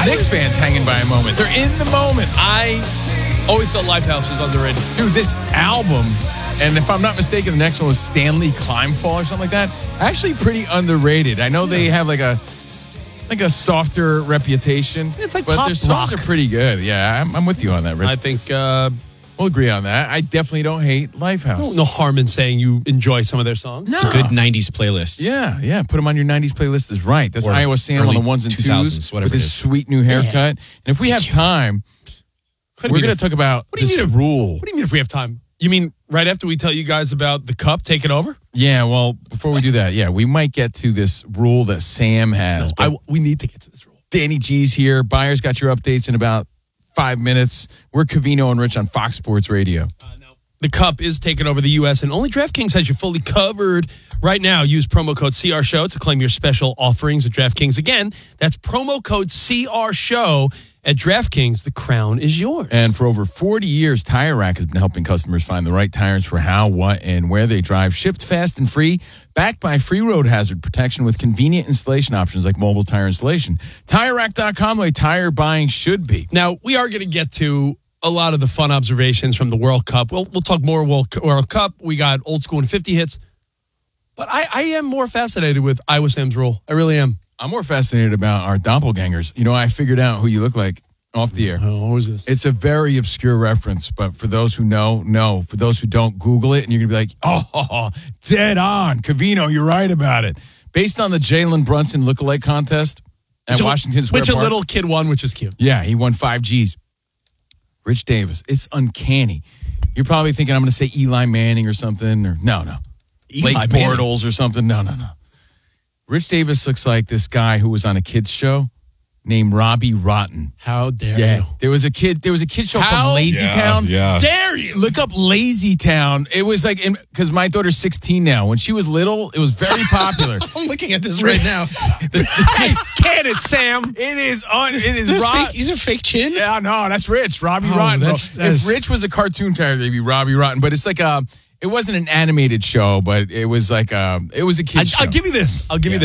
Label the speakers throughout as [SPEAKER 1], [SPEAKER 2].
[SPEAKER 1] The Knicks fans hanging by a moment. They're in the moment.
[SPEAKER 2] I always thought Lifehouse was underrated.
[SPEAKER 1] Dude, this album, and if I'm not mistaken, the next one was Stanley Climbfall or something like that. Actually pretty underrated. I know they have like a softer reputation.
[SPEAKER 2] It's like
[SPEAKER 1] but
[SPEAKER 2] pop
[SPEAKER 1] their songs
[SPEAKER 2] rock.
[SPEAKER 1] are pretty good. Yeah, I'm with you on that, Rich.
[SPEAKER 2] I think
[SPEAKER 1] We'll agree on that. I definitely don't hate Lifehouse.
[SPEAKER 2] no harm in saying you enjoy some of their songs.
[SPEAKER 1] No.
[SPEAKER 3] It's a good 90s playlist.
[SPEAKER 1] Yeah. Put them on your 90s playlist is right. That's
[SPEAKER 3] Or
[SPEAKER 1] Iowa Sam on
[SPEAKER 3] early
[SPEAKER 1] the ones and
[SPEAKER 3] 2000s,
[SPEAKER 1] twos
[SPEAKER 3] whatever
[SPEAKER 1] with
[SPEAKER 3] it
[SPEAKER 1] his
[SPEAKER 3] is.
[SPEAKER 1] sweet new haircut. And if we have time, we're going to talk about
[SPEAKER 2] What do you
[SPEAKER 1] this
[SPEAKER 2] mean
[SPEAKER 1] rule.
[SPEAKER 2] What do you mean if we have time? You mean right after we tell you guys about the cup taking over?
[SPEAKER 1] Yeah, well, before we do that, we might get to this rule that Sam has. but
[SPEAKER 2] We need to get to this rule.
[SPEAKER 1] Danny G's here. Byers got your updates in about 5 minutes. We're Covino and Rich on Fox Sports Radio.
[SPEAKER 2] The cup is taking over the U.S. and only DraftKings has you fully covered. Right now, use promo code CRSHOW to claim your special offerings at DraftKings. Again, that's promo code CRSHOW at DraftKings. The crown is yours.
[SPEAKER 1] And for over 40 years, Tire Rack has been helping customers find the right tires for how, what, and where they drive. Shipped fast and free, backed by free road hazard protection with convenient installation options like mobile tire installation. TireRack.com, the way tire buying should be.
[SPEAKER 2] Now, we are going to get to a lot of the fun observations from the World Cup. We'll talk more World Cup. We got old school and 50 hits. But I am more fascinated with Iowa Sam's rule. I really am.
[SPEAKER 1] I'm more fascinated about our doppelgangers. You know, I figured out who you look like off the air.
[SPEAKER 2] Oh, what was this?
[SPEAKER 1] It's a very obscure reference, but for those who know, no. For those who don't, Google it, and you're going to be like, oh, dead on. Covino, you're right about it. Based on the Jalen Brunson lookalike contest at Washington Square
[SPEAKER 2] Which a
[SPEAKER 1] Park.
[SPEAKER 2] little kid won, which is cute.
[SPEAKER 1] Yeah, he won 5 Gs. Rich Davis. It's uncanny. You're probably thinking I'm going to say Eli Manning or something. Or no. Blake Bortles or something. No. Rich Davis looks like this guy who was on a kids show named Robbie Rotten.
[SPEAKER 2] How dare you?
[SPEAKER 1] There was a kid show called Lazy Town.
[SPEAKER 4] Yeah.
[SPEAKER 2] Dare you?
[SPEAKER 1] Look up Lazy Town. It was like, because my daughter's 16 now. When she was little, it was very popular.
[SPEAKER 3] I'm looking at this right now.
[SPEAKER 2] Hey, can it, Sam?
[SPEAKER 1] It is Rob.
[SPEAKER 3] He's a fake chin?
[SPEAKER 1] Yeah, no, that's Rich. Robbie Rotten. Bro. If Rich was a cartoon character, it'd be Robbie Rotten. But it's like it wasn't an animated show, but it was like it was a kid's show.
[SPEAKER 2] I'll give you this.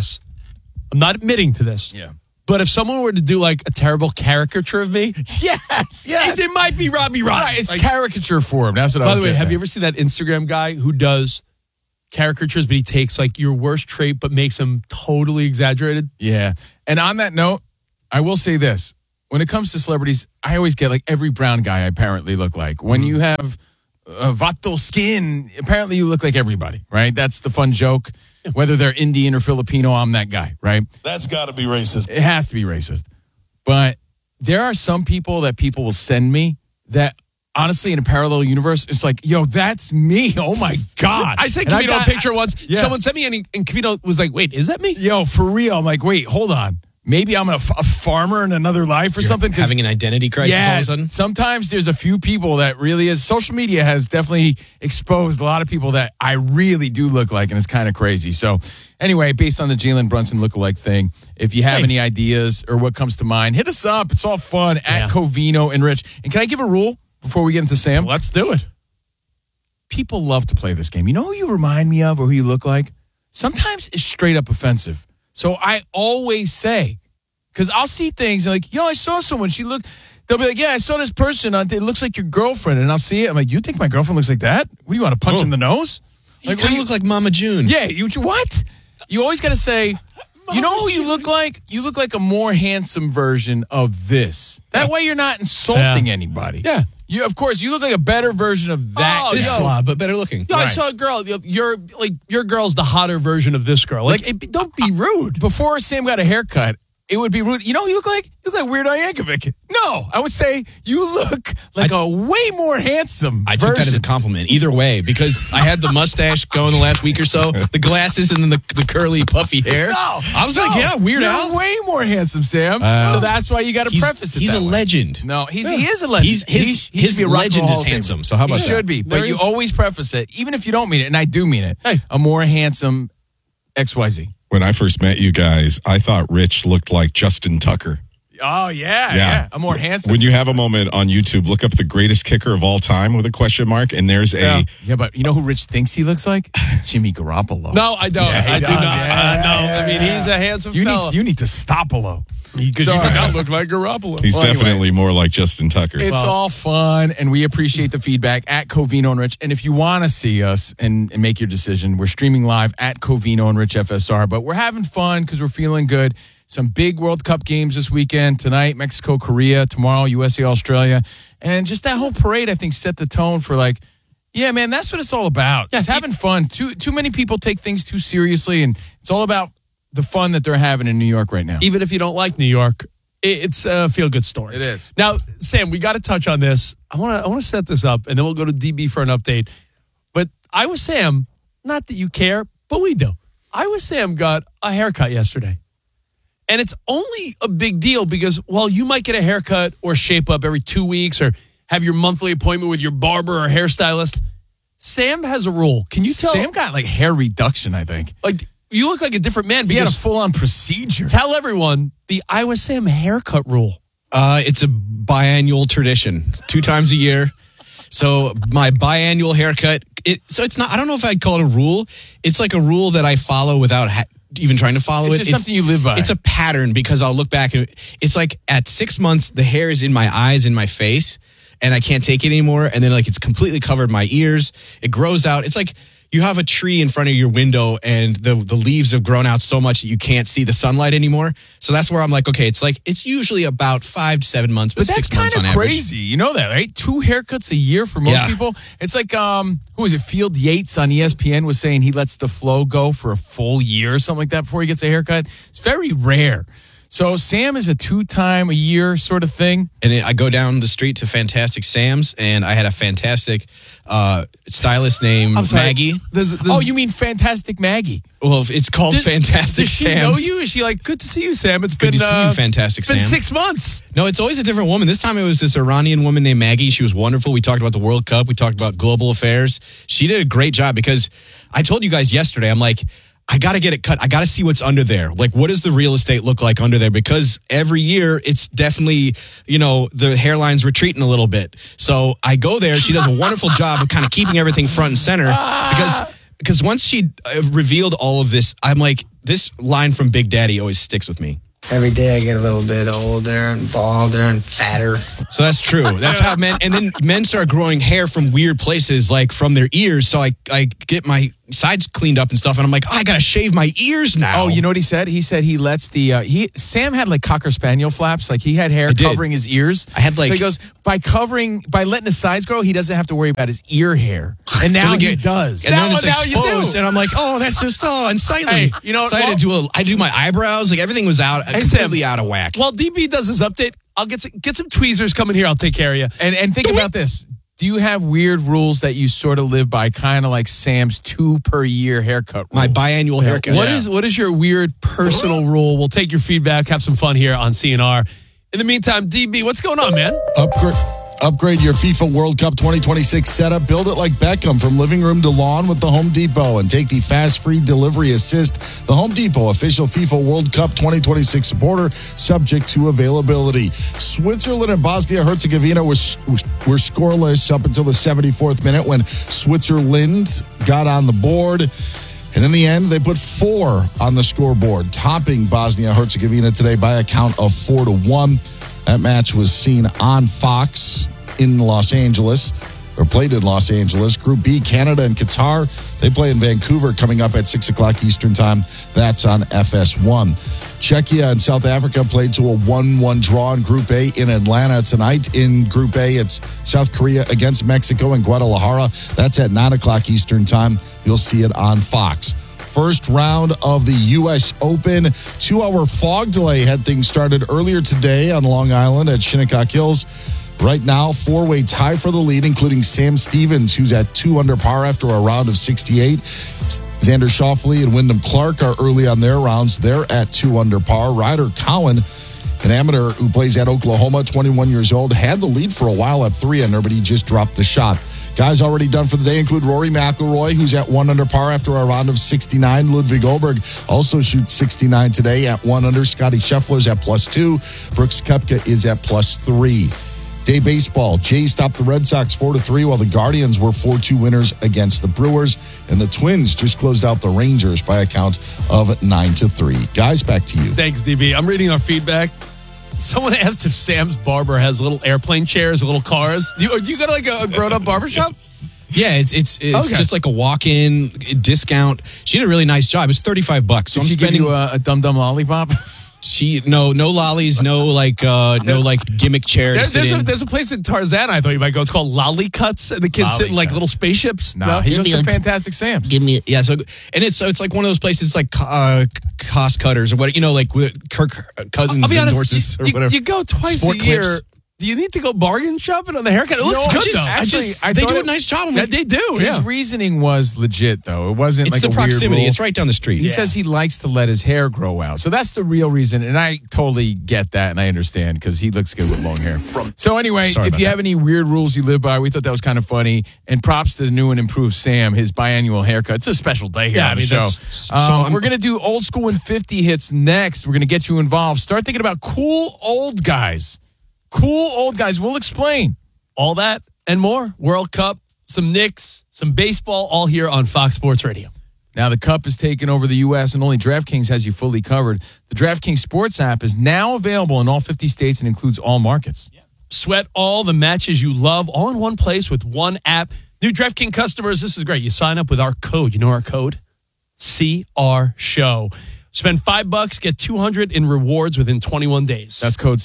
[SPEAKER 2] I'm not admitting to this.
[SPEAKER 1] Yeah.
[SPEAKER 2] But if someone were to do like a terrible caricature of me,
[SPEAKER 1] Yes.
[SPEAKER 2] it might be Robbie Rotten.
[SPEAKER 1] Right, it's
[SPEAKER 2] Like,
[SPEAKER 1] caricature form. That's what I was
[SPEAKER 2] by the way,
[SPEAKER 1] getting
[SPEAKER 2] have
[SPEAKER 1] at.
[SPEAKER 2] you ever seen that Instagram guy who does caricatures, but he takes like your worst trait, but makes them totally exaggerated?
[SPEAKER 1] Yeah. And on that note, I will say this. When it comes to celebrities, I always get like every brown guy I apparently look like. When you have vato skin, apparently you look like everybody, right? That's the fun joke. Whether they're Indian or Filipino, I'm that guy, right?
[SPEAKER 4] That's got to be racist.
[SPEAKER 1] It has to be racist. But there are some people that people will send me that honestly in a parallel universe, it's like, yo, that's me. Oh my God.
[SPEAKER 2] I sent
[SPEAKER 1] And
[SPEAKER 2] Covino a picture once.
[SPEAKER 1] Yeah.
[SPEAKER 2] Someone sent me and Covino was like, wait, is that me?
[SPEAKER 1] Yo, for real. I'm like, wait, hold on. Maybe I'm a farmer in another life or something. 'cause
[SPEAKER 3] Having an identity crisis all of a sudden?
[SPEAKER 1] sometimes there's a few people that really is. Social media has definitely exposed a lot of people that I really do look like, and it's kind of crazy. So anyway, based on the Jalen Brunson lookalike thing, if you have any ideas or what comes to mind, hit us up. It's all fun at Covino and Rich. And can I give a rule before we get into Sam?
[SPEAKER 2] Let's do it.
[SPEAKER 1] People love to play this game. You know who you remind me of or who you look like? Sometimes it's straight up offensive. So I always say, because I'll see things like, yo, I saw someone. They'll be like, yeah, I saw this person. It looks like your girlfriend. And I'll see it. I'm like, you think my girlfriend looks like that? What do you want to punch in the nose?
[SPEAKER 3] You kind of look like Mama June.
[SPEAKER 1] Yeah, what? You always got to say, you know who you look like? You look like a more handsome version of this. That way you're not insulting anybody.
[SPEAKER 2] Yeah.
[SPEAKER 1] Of course, you look like a better version of that.
[SPEAKER 3] This slob, but better looking.
[SPEAKER 2] Yo, I saw a girl. Your girl's the hotter version of this girl. Don't be rude.
[SPEAKER 1] Before Sam got a haircut, it would be rude. You know who you look like? You look like Weird Al Yankovic. No, I would say you look like a way more handsome
[SPEAKER 3] I took that as a compliment either way because I had the mustache going the last week or so, the glasses and then the curly puffy hair.
[SPEAKER 1] No,
[SPEAKER 3] I was like, yeah, Weird
[SPEAKER 1] you're
[SPEAKER 3] Al.
[SPEAKER 1] way more handsome, Sam. So that's why you got to preface it.
[SPEAKER 3] He's
[SPEAKER 1] that
[SPEAKER 3] a
[SPEAKER 1] way.
[SPEAKER 3] legend.
[SPEAKER 1] No, he is a legend.
[SPEAKER 3] His legend is handsome. So how about
[SPEAKER 1] He
[SPEAKER 3] that?
[SPEAKER 1] should be, but you always preface it, even if you don't mean it, and I do mean it.
[SPEAKER 2] Hey.
[SPEAKER 1] A more handsome XYZ.
[SPEAKER 4] When I first met you guys, I thought Rich looked like Justin Tucker.
[SPEAKER 1] Oh, yeah. I'm more handsome.
[SPEAKER 4] When you have a moment on YouTube, look up the greatest kicker of all time with a question mark, and there's a...
[SPEAKER 1] Yeah, but you know who Rich thinks he looks like? Jimmy Garoppolo.
[SPEAKER 2] No, I don't.
[SPEAKER 1] Yeah,
[SPEAKER 2] I do
[SPEAKER 1] does.
[SPEAKER 2] not.
[SPEAKER 1] Yeah,
[SPEAKER 2] I mean, he's a handsome fella.
[SPEAKER 1] You need to stop below.
[SPEAKER 2] Because you do not look like Garoppolo.
[SPEAKER 4] He's
[SPEAKER 1] Well, anyway.
[SPEAKER 4] definitely more like Justin Tucker.
[SPEAKER 1] It's all fun, and we appreciate the feedback at Covino and Rich. And if you want to see us and make your decision, we're streaming live at Covino and Rich FSR. But we're having fun because we're feeling good. Some big World Cup games this weekend. Tonight, Mexico, Korea. Tomorrow, USA, Australia. And just that whole parade, I think, set the tone for like, yeah, man, that's what it's all about.
[SPEAKER 2] Yeah,
[SPEAKER 1] It's having fun. Too many people take things too seriously, and it's all about the fun that they're having in New York right now.
[SPEAKER 2] Even if you don't like New York, it's a feel-good story.
[SPEAKER 1] It is.
[SPEAKER 2] Now, Sam, we got to touch on this. I want to set this up, and then we'll go to DB for an update. But Iowa Sam, not that you care, but we do. Iowa Sam got a haircut yesterday. And it's only a big deal because, while you might get a haircut or shape up every 2 weeks or have your monthly appointment with your barber or hairstylist, Sam has a rule. Can you tell?
[SPEAKER 1] Sam got like hair reduction, I think.
[SPEAKER 2] Like, you look like a different man
[SPEAKER 1] He had a
[SPEAKER 2] because
[SPEAKER 1] full-on procedure.
[SPEAKER 2] tell everyone the Iowa Sam haircut rule.
[SPEAKER 3] It's a biannual tradition, 2 times a year. So my biannual haircut, it's not, I don't know if I'd call it a rule. It's like a rule that I follow without even trying to follow
[SPEAKER 1] It's
[SPEAKER 3] it.
[SPEAKER 1] just something you live by.
[SPEAKER 3] It's a pattern because I'll look back and it's like at 6 months, the hair is in my eyes, in my face, and I can't take it anymore. And then like it's completely covered my ears. It grows out. It's like you have a tree in front of your window and the leaves have grown out so much that you can't see the sunlight anymore. So that's where I'm like, okay, it's usually about 5 to 7 months, but
[SPEAKER 1] that's
[SPEAKER 3] 6 months on
[SPEAKER 1] kind of
[SPEAKER 3] average.
[SPEAKER 1] crazy. You know that, right? 2 haircuts a year for most
[SPEAKER 3] Yeah.
[SPEAKER 1] people. It's like, who was it? Field Yates on ESPN was saying he lets the flow go for a full year or something like that before he gets a haircut. It's very rare. So Sam is a 2 time a year sort of thing.
[SPEAKER 3] And I go down the street to Fantastic Sam's, and I had a fantastic stylist named Maggie.
[SPEAKER 1] Oh, you mean Fantastic Maggie?
[SPEAKER 3] Well, it's called Fantastic
[SPEAKER 2] Does she
[SPEAKER 3] Sam's.
[SPEAKER 2] know you? Is she like, good to see you, Sam? It's
[SPEAKER 3] Good
[SPEAKER 2] been
[SPEAKER 3] to see you, Fantastic
[SPEAKER 2] it's been
[SPEAKER 3] Sam.
[SPEAKER 2] 6 months.
[SPEAKER 3] No, it's always a different woman. This time it was this Iranian woman named Maggie. She was wonderful. We talked about the World Cup. We talked about global affairs. She did a great job because I told you guys yesterday, I'm like, I got to get it cut. I got to see what's under there. Like, what does the real estate look like under there? Because every year it's definitely, the hairline's retreating a little bit. So I go there. She does a wonderful job of kind of keeping everything front and center because once she revealed all of this, I'm like, this line from Big Daddy always sticks with me.
[SPEAKER 5] Every day I get a little bit older and balder and fatter.
[SPEAKER 3] So that's true. That's how men start growing hair from weird places, like from their ears. So I get my sides cleaned up and stuff, and I'm like, I gotta shave my ears now.
[SPEAKER 1] Oh, you know what he said? He said he lets Sam had like Cocker Spaniel flaps. Like he had hair covering his ears.
[SPEAKER 3] I had, like-
[SPEAKER 1] So he goes, by letting his sides grow, he doesn't have to worry about his ear hair. And now he does.
[SPEAKER 3] And then it's
[SPEAKER 2] now you do.
[SPEAKER 3] exposed, and I'm like, oh, that's just unsightly.
[SPEAKER 2] Hey, you know what,
[SPEAKER 3] so I had to do my eyebrows. Like everything was completely out of whack.
[SPEAKER 2] While DB does his update, I'll get some tweezers coming here. I'll take care of you.
[SPEAKER 1] And think about this. Do you have weird rules that you sort of live by, kind of like Sam's 2 per year haircut rule?
[SPEAKER 3] My biannual haircut.
[SPEAKER 2] What is your weird personal rule? We'll take your feedback, have some fun here on CNR. In the meantime, DB, what's going on, man?
[SPEAKER 6] Upgrade your FIFA World Cup 2026 setup. Build it like Beckham from living room to lawn with the Home Depot and take the fast free delivery assist. The Home Depot, official FIFA World Cup 2026 supporter, subject to availability. Switzerland and Bosnia-Herzegovina were scoreless up until the 74th minute when Switzerland got on the board. And in the end, they put 4 on the scoreboard, topping Bosnia-Herzegovina today by a count of 4-1. That match was seen on Fox in Los Angeles, or played in Los Angeles. Group B, Canada and Qatar, they play in Vancouver coming up at 6 o'clock Eastern Time. That's on FS1. Czechia and South Africa played to a 1-1 draw in Group A in Atlanta tonight. In Group A, it's South Korea against Mexico in Guadalajara. That's at 9 o'clock Eastern Time. You'll see it on Fox. First round of the U.S. Open. 2-hour fog delay had things started earlier today on Long Island at Shinnecock Hills. Right now, 4-way tie for the lead, including Sam Stevens, who's at 2 under par after a round of 68. Xander Schauffele and Wyndham Clark are early on their rounds. They're at 2 under par. Ryder Cowan, an amateur who plays at Oklahoma, 21 years old, had the lead for a while at 3 under, but he just dropped the shot. Guys already done for the day include Rory McIlroy, who's at 1 under par after a round of 69. Ludwig Oberg also shoots 69 today at 1 under. Scotty Scheffler's at +2. Brooks Koepka is at +3. Day baseball, Jays topped the Red Sox 4-3, while the Guardians were 4-2 winners against the Brewers, and the Twins just closed out the Rangers by a count of 9-3. Guys, back to you.
[SPEAKER 2] Thanks, DB. I'm reading our feedback. Someone asked if Sam's Barber has little airplane chairs, little cars. Do you go to like a grown-up barbershop?
[SPEAKER 3] Yeah, it's just like a walk-in discount. She did a really nice job. It was $35. So
[SPEAKER 1] Did she give you a dum-dum lollipop?
[SPEAKER 3] No lollies, no gimmick chairs.
[SPEAKER 2] There's a place in Tarzan I thought you might go. It's called Lollicuts, and the kids sit in like little spaceships.
[SPEAKER 1] No, he goes to Fantastic Sam's.
[SPEAKER 3] It's like one of those places like Cost Cutters or what, like with Kirk Cousins
[SPEAKER 2] I'll be honest,
[SPEAKER 3] endorses or whatever.
[SPEAKER 2] You go twice
[SPEAKER 3] Sport
[SPEAKER 2] a year.
[SPEAKER 3] clips.
[SPEAKER 2] Do you need to go bargain shopping on the haircut? It looks good, though.
[SPEAKER 3] They do a nice job.
[SPEAKER 2] They do.
[SPEAKER 1] His reasoning was legit, though. It wasn't
[SPEAKER 3] It's
[SPEAKER 1] like
[SPEAKER 3] the
[SPEAKER 1] a weird
[SPEAKER 3] proximity.
[SPEAKER 1] rule.
[SPEAKER 3] It's right down the street.
[SPEAKER 1] He says he likes to let his hair grow out. So that's the real reason. And I totally get that and I understand because he looks good with long hair. So anyway, if you have any weird rules you live by, we thought that was kind of funny. And props to the new and improved Sam, his biannual haircut. It's a special day here on the show. We're going to do old school and 50 hits next. We're going to get you involved. Start thinking about cool old guys. Cool old guys. We'll explain.
[SPEAKER 2] All that and more. World Cup, some Knicks, some baseball, all here on Fox Sports Radio.
[SPEAKER 1] Now the Cup is taking over the U.S. and only DraftKings has you fully covered. The DraftKings Sports app is now available in all 50 states and includes all markets.
[SPEAKER 2] Sweat all the matches you love all in one place with one app. New DraftKings customers, this is great. You sign up with our code. You know our code? CR Show. Spend $5, get $200 in rewards within 21 days.
[SPEAKER 1] That's code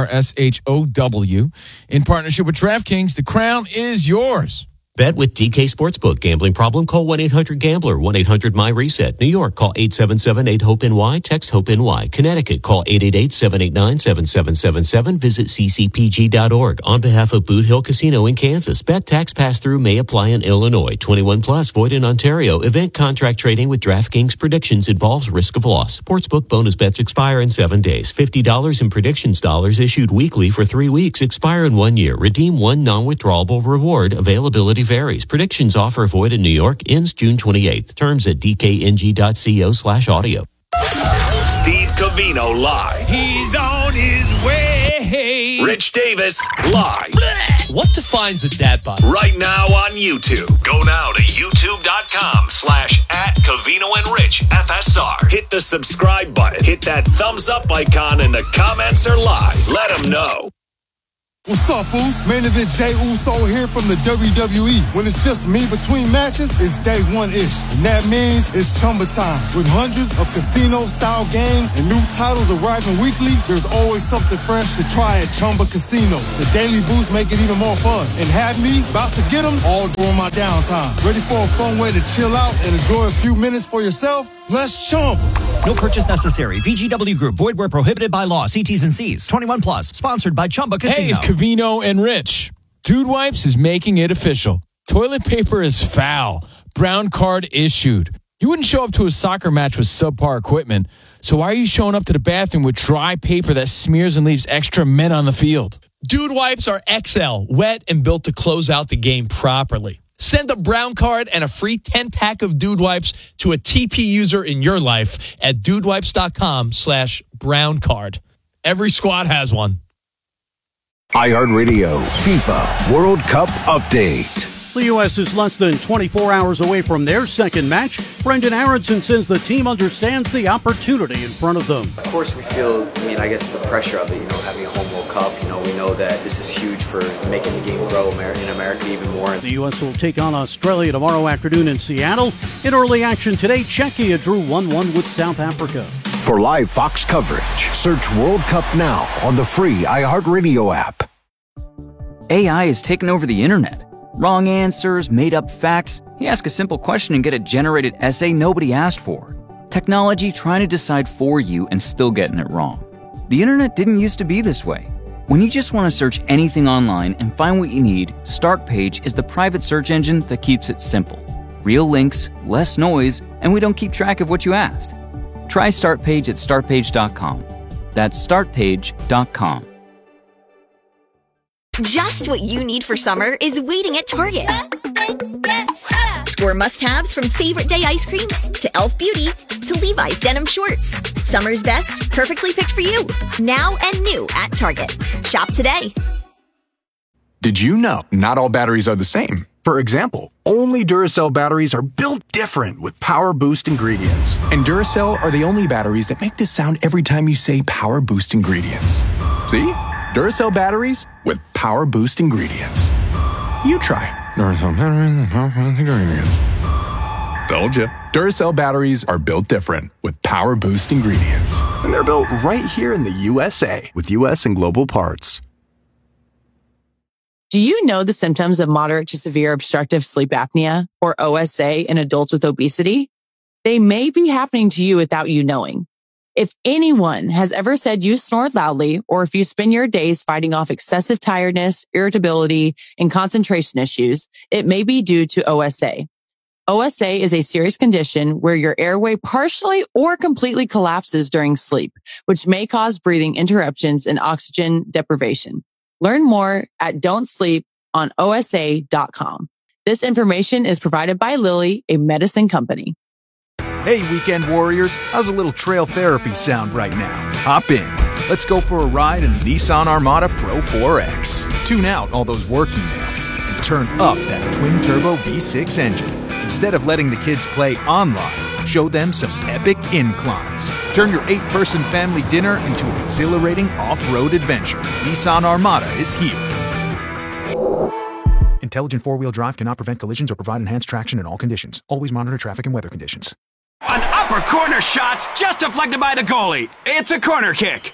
[SPEAKER 1] CRSHOW. In partnership with DraftKings, the crown is yours.
[SPEAKER 7] Bet with DK Sportsbook. Gambling problem? Call 1-800-GAMBLER. 1-800-MY-RESET. New York, call 877-8-HOPE-NY. Text HOPE-NY. Connecticut, call 888-789-7777. Visit ccpg.org. On behalf of Boot Hill Casino in Kansas, bet tax pass-through may apply in Illinois. 21 plus, void in Ontario. Event contract trading with DraftKings predictions involves risk of loss. Sportsbook bonus bets expire in 7 days. $50 in predictions dollars issued weekly for 3 weeks. Expire in 1 year. Redeem one non-withdrawable reward. Availability varies. Predictions offer void in New York. Ends June 28th. Terms at dkng.co/audio.
[SPEAKER 8] Steve Covino live.
[SPEAKER 2] He's on his way.
[SPEAKER 8] Rich Davis live.
[SPEAKER 2] What defines a dad bod?
[SPEAKER 8] Right now on YouTube. Go now to youtube.com/@CovinoandRichFSR. Hit the subscribe button. Hit that thumbs up icon and the comments are live. Let them know.
[SPEAKER 9] What's up, fools? Main event Jey Uso here from the WWE. When it's just me between matches, it's day one-ish. And that means it's Chumba time. With hundreds of casino-style games and new titles arriving weekly, there's always something fresh to try at Chumba Casino. The daily boosts make it even more fun. And have me about to get them all during my downtime. Ready for a fun way to chill out and enjoy a few minutes for yourself? Let's Chumba.
[SPEAKER 10] No purchase necessary. VGW Group. Void where prohibited by law. See T's and C's. 21 plus. Sponsored by Chumba Casino.
[SPEAKER 1] Hey, it's Covino and Rich. Dude Wipes is making it official. Toilet paper is foul. Brown card issued. You wouldn't show up to a soccer match with subpar equipment. So why are you showing up to the bathroom with dry paper that smears and leaves extra men on the field?
[SPEAKER 2] Dude Wipes are XL, wet and built to close out the game properly. Send a brown card and a free 10-pack of Dude Wipes to a TP user in your life at dudewipes.com/brown card. Every squad has one.
[SPEAKER 8] iHeartRadio FIFA World Cup update.
[SPEAKER 11] The U.S. is less than 24 hours away from their second match. Brendan Aronson says the team understands the opportunity in front of them.
[SPEAKER 12] Of course we feel, I guess the pressure of it, having a home World Cup. We know that this is huge for making the game grow in America even more.
[SPEAKER 11] The U.S. will take on Australia tomorrow afternoon in Seattle. In early action today, Czechia drew 1-1 with South Africa.
[SPEAKER 8] For live Fox coverage, search World Cup now on the free iHeartRadio app.
[SPEAKER 13] AI has taken over the internet. Wrong answers, made-up facts. You ask a simple question and get a generated essay nobody asked for. Technology trying to decide for you and still getting it wrong. The internet didn't used to be this way. When you just want to search anything online and find what you need, StartPage is the private search engine that keeps it simple. Real links, less noise, and we don't keep track of what you asked. Try StartPage at startpage.com. That's startpage.com.
[SPEAKER 14] Just what you need for summer is waiting at Target. points get better. Score must-haves from favorite day ice cream to Elf Beauty to Levi's denim shorts. Summer's best, perfectly picked for you. Now and new at Target. Shop today.
[SPEAKER 15] Did you know not all batteries are the same? For example, only Duracell batteries are built different with Power Boost ingredients. And Duracell are the only batteries that make this sound every time you say Power Boost ingredients. See? Duracell batteries with Power Boost ingredients. You try Duracell batteries with Power Boost ingredients. Told you. Duracell batteries are built different with Power Boost ingredients. And they're built right here in the USA with US and global parts.
[SPEAKER 16] Do you know the symptoms of moderate to severe obstructive sleep apnea, or OSA, in adults with obesity? They may be happening to you without you knowing. If anyone has ever said you snore loudly, or if you spend your days fighting off excessive tiredness, irritability, and concentration issues, it may be due to OSA. OSA is a serious condition where your airway partially or completely collapses during sleep, which may cause breathing interruptions and oxygen deprivation. Learn more at don'tsleeponosa.com. This information is provided by Lilly, a medicine company.
[SPEAKER 17] Hey, weekend warriors, how's a little trail therapy sound right now? Hop in. Let's go for a ride in the Nissan Armada Pro 4X. Tune out all those work emails and turn up that twin-turbo V6 engine. Instead of letting the kids play online, show them some epic inclines. Turn your 8-person family dinner into an exhilarating off-road adventure. Nissan Armada is here.
[SPEAKER 18] Intelligent four-wheel drive cannot prevent collisions or provide enhanced traction in all conditions. Always monitor traffic and weather conditions.
[SPEAKER 19] An upper corner shot's just deflected by the goalie. It's a corner kick.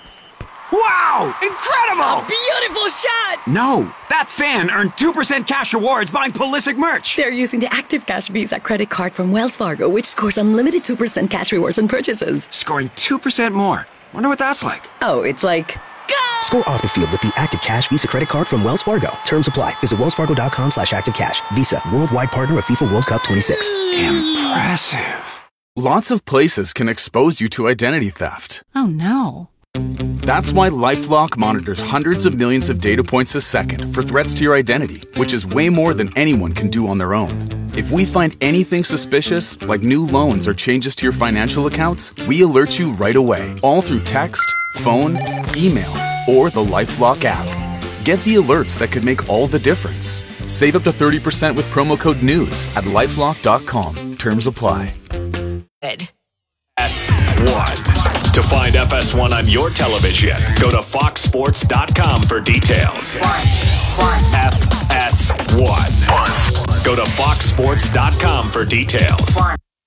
[SPEAKER 19] Wow! Incredible!
[SPEAKER 20] Beautiful shot!
[SPEAKER 19] No, that fan earned 2% cash rewards buying Pulisic merch.
[SPEAKER 20] They're using the Active Cash Visa credit card from Wells Fargo, which scores unlimited 2% cash rewards on purchases.
[SPEAKER 19] Scoring 2% more. Wonder what that's like.
[SPEAKER 20] Oh, it's like... Go!
[SPEAKER 21] Score off the field with the Active Cash Visa credit card from Wells Fargo. Terms apply. Visit wellsfargo.com/activecash. Visa, worldwide partner of FIFA World Cup 26.
[SPEAKER 19] Impressive.
[SPEAKER 22] Lots of places can expose you to identity theft.
[SPEAKER 20] Oh, no.
[SPEAKER 22] That's why LifeLock monitors hundreds of millions of data points a second for threats to your identity, which is way more than anyone can do on their own. If we find anything suspicious, like new loans or changes to your financial accounts, we alert you right away, all through text, phone, email, or the LifeLock app. Get the alerts that could make all the difference. Save up to 30% with promo code NEWS at LifeLock.com. Terms apply.
[SPEAKER 8] FS1. To find FS1 on your television, go to foxsports.com for details. FS1. Go to foxsports.com for details.